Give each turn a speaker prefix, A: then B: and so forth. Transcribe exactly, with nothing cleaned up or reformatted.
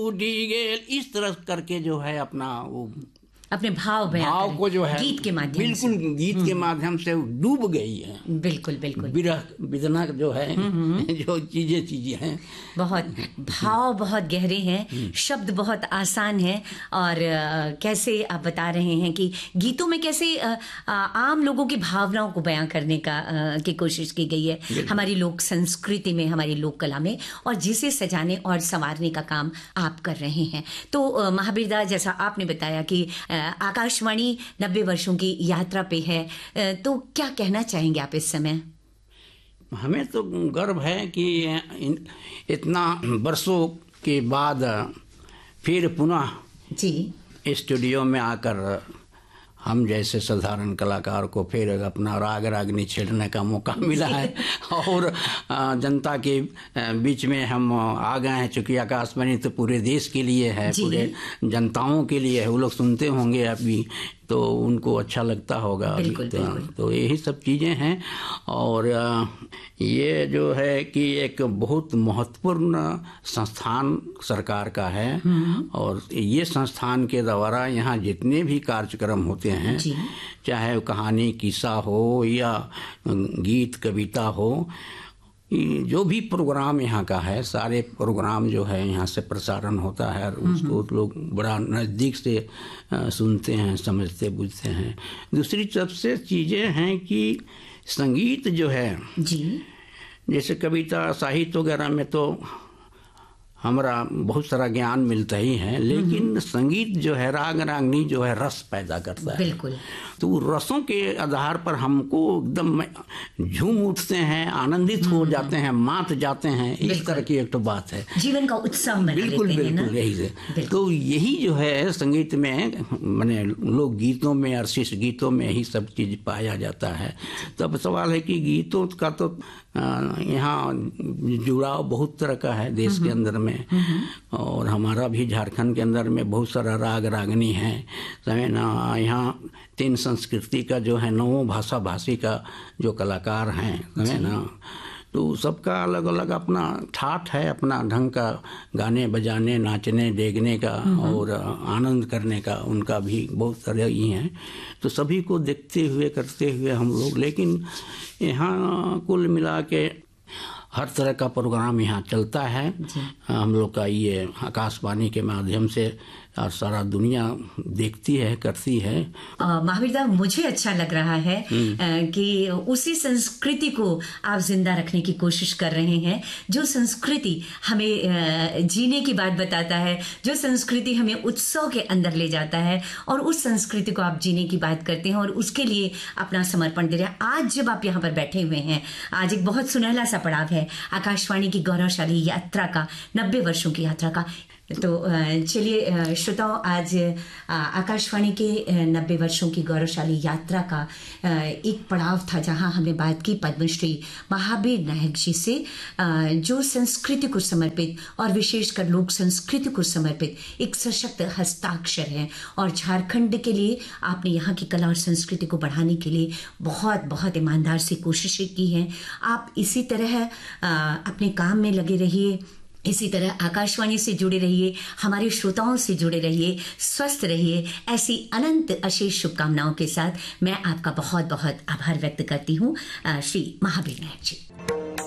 A: उड़ी गेल, इस तरह करके जो है अपना वो
B: अपने भाव
A: भाव को जो है
B: गीत के माध्यम
A: बिल्कुल
B: से
A: गीत के माध्यम से डूब गई है।
B: बिल्कुल बिल्कुल
A: विरह विदना जो है जो चीजें चीजें हैं
B: बहुत भाव बहुत गहरे हैं, शब्द बहुत आसान हैं और आ, कैसे आप बता रहे हैं कि गीतों में कैसे आ, आ, आम लोगों की भावनाओं को बयां करने का आ, की कोशिश की गई है हमारी लोक संस्कृति में, हमारी लोक कला में, और जिसे सजाने और संवारने का काम आप कर रहे हैं। तो आ, महावीर दा, जैसा आपने बताया कि आ, आकाशवाणी नब्बे वर्षों की यात्रा पे है, तो क्या कहना चाहेंगे आप इस समय?
A: हमें तो गर्व है कि इतना वर्षों के बाद फिर पुनः
B: जी
A: स्टूडियो में आकर हम जैसे साधारण कलाकार को फिर अपना राग रागनी छेड़ने का मौका मिला है और जनता के बीच में हम आ गए हैं। चूँकि आकाशवाणी तो पूरे देश के लिए है, पूरे जनताओं के लिए है, वो लोग सुनते होंगे अभी तो उनको अच्छा लगता होगा।
B: बिल्कुल,
A: तो,
B: बिल्कुल।
A: तो यही सब चीज़ें हैं। और ये जो है कि एक बहुत महत्वपूर्ण संस्थान सरकार का है और ये संस्थान के द्वारा यहाँ जितने भी कार्यक्रम होते हैं, चाहे कहानी किस्सा हो या गीत कविता हो, जो भी प्रोग्राम यहाँ का है, सारे प्रोग्राम जो है यहाँ से प्रसारण होता है और उसको लोग बड़ा नज़दीक से सुनते हैं, समझते बुझते हैं। दूसरी सबसे चीज़ें हैं कि संगीत जो है
B: जी,
A: जैसे कविता साहित्य वगैरह में तो हमारा बहुत सारा ज्ञान मिलता ही है, लेकिन संगीत जो है, राग रागनी जो है, रस पैदा करता है।
B: बिल्कुल।
A: तो रसों के आधार पर हमको एकदम झूम उठते हैं, आनंदित हो जाते हैं, मात जाते हैं, इस तरह की एक तो बात है।
B: जीवन का उत्सव बना
A: बिल्कुल
B: देते हैं ना?
A: बिल्कुल यही से। तो यही जो है संगीत में, माने लोक गीतों में और शिष्ट गीतों में यही सब चीज पाया जाता है। तो अब सवाल है कि गीतों का तो यहाँ जुड़ाव बहुत तरह का है देश के अंदर में, और हमारा भी झारखंड के अंदर में बहुत सारा राग रागनी है, समझे ना। यहाँ तीन संस्कृति का जो है, नौ भाषा भाषी का जो कलाकार हैं, समझे ना, तो सबका अलग अलग अपना ठाठ है, अपना ढंग का गाने बजाने, नाचने, डेगने का और आनंद करने का उनका भी बहुत तरह ही हैं। तो सभी को देखते हुए करते हुए हम लोग, लेकिन यहाँ कुल मिला के हर तरह का प्रोग्राम यहाँ चलता है हम लोग का, ये आकाशवाणी के माध्यम से, और सारा दुनिया देखती है, करती है।
B: महावीर दा, मुझे अच्छा लग रहा है आ, कि उसी संस्कृति को आप जिंदा रखने की कोशिश कर रहे हैं, जो संस्कृति हमें आ, जीने की बात बताता है, जो संस्कृति हमें उत्सव के अंदर ले जाता है, और उस संस्कृति को आप जीने की बात करते हैं और उसके लिए अपना समर्पण दे रहे हैं। आज जब आप यहाँ पर बैठे हुए हैं, आज एक बहुत सुनहला सा पड़ाव है आकाशवाणी की गौरवशाली यात्रा का, नब्बे वर्षों की यात्रा का। तो चलिए श्रोताओं, आज आकाशवाणी के नब्बे वर्षों की गौरवशाली यात्रा का एक पड़ाव था जहां हमने बात की पद्मश्री महावीर नायक जी से, जो संस्कृति को समर्पित और विशेषकर लोक संस्कृति को समर्पित एक सशक्त हस्ताक्षर है, और झारखंड के लिए आपने यहाँ की कला और संस्कृति को बढ़ाने के लिए बहुत बहुत ईमानदार से कोशिशें की हैं। आप इसी तरह अपने काम में लगे रहिए, इसी तरह आकाशवाणी से जुड़े रहिए, हमारे श्रोताओं से जुड़े रहिए, स्वस्थ रहिए। ऐसी अनंत अशेष शुभकामनाओं के साथ मैं आपका बहुत बहुत आभार व्यक्त करती हूँ श्री महावीर नायक जी।